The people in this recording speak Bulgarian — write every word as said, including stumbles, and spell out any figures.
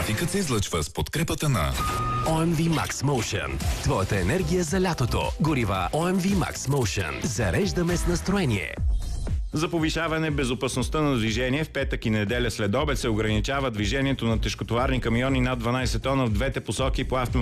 Трафикът се излъчва с подкрепата на О Ем Ви Max Motion. Твоята енергия за лятото. Горива О Ем Ви Max Motion. Зареждаме с настроение. За повишаване безопасността на движение в петък и неделя след обед се ограничава движението на тежкотоварни камиони над дванайсет тона в двете посоки по автомагистралите